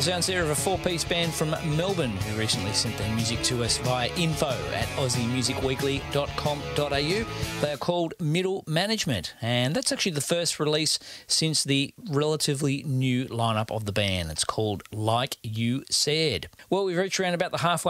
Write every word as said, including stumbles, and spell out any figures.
sounds there of a four-piece band from Melbourne who recently sent their music to us via info at aussie music weekly dot com dot a u. They are called Middle Management, and that's actually the first release since the relatively new lineup of the band. It's called Like You Said. Well, we've reached around about the halfway